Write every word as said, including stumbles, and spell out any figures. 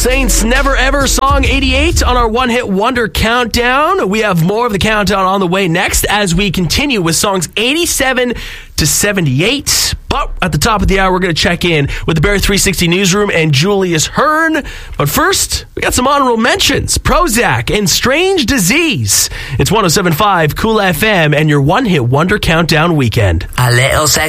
Saints Never Ever, song eighty-eight on our One Hit Wonder Countdown. We have more of the countdown on the way next as we continue with songs eighty-seven to seventy-eight. But at the top of the hour, we're going to check in with the Bear three sixty Newsroom and Julius Hearn. But first, we got some honorable mentions. Prozac and Strange Disease. It's one oh seven point five Cool F M and your One Hit Wonder Countdown weekend. A little sex.